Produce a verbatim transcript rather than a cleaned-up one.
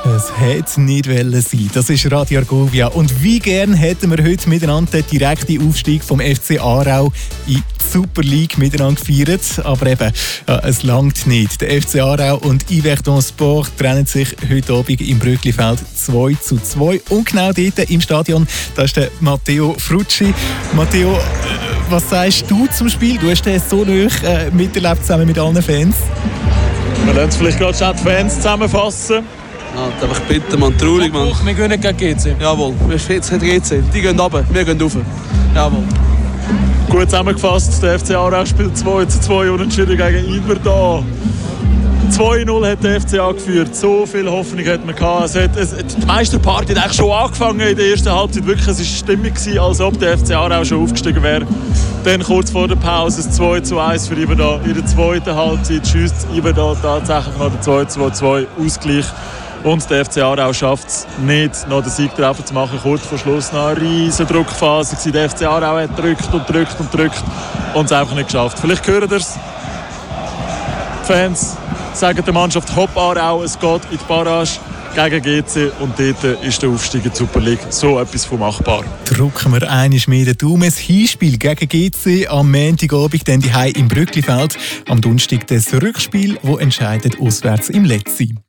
Es hätte nicht wollen sein. Das ist Radio Argovia. Und wie gern hätten wir heute miteinander den direkten Aufstieg vom F C Aarau in die Super League miteinander gefeiert. Aber eben, ja, es langt nicht. Der F C Aarau und Yverdon Sport trennen sich heute Abend im Brücklifeld zwei zu zwei. Und genau dort im Stadion, da ist der Matteo Frutschi. Matteo, was sagst du zum Spiel? Du hast den so nah äh, miterlebt zusammen mit allen Fans. Wir lassen es vielleicht gerade schon die Fans zusammenfassen. Ja, einfach bitte, man, traurig, man. Wir gewinnen gegen G C. Jawohl, wir spielen jetzt G C. Die gehen runter, wir gehen rauf. Jawohl. Gut zusammengefasst, der F C Aarau spielt zwei zu zwei unentschieden gegen Yverdon. zwei null hat der F C A geführt. So viel Hoffnung hat man gehabt. Es hat, es, die Meisterparty hat eigentlich schon angefangen in der ersten Halbzeit. Wirklich, es war stimmig, als ob der F C Aarau schon aufgestiegen wäre. Dann kurz vor der Pause das zwei zu eins für Yverdon. In der zweiten Halbzeit schießt Yverdon tatsächlich noch den zwei zu zwei Ausgleich. Und der F C Aarau schafft es nicht, noch den Siegtreffer zu machen. Kurz vor Schluss noch eine riesige Druckphase. Der F C Aarau hat drückt und drückt und drückt und es einfach nicht geschafft. Vielleicht hören ihr es. Die Fans sagen der Mannschaft Hopp Aarau, es geht in die Barrage gegen G C und dort ist der Aufstieg in die Super League so etwas von machbar. Drücken wir einmal mehr den Daumen. Das Hinspiel gegen G C am Montagabend, dann die Hei im Brücklifeld. Am Donnerstag das Rückspiel, das entscheidet auswärts im Letzi.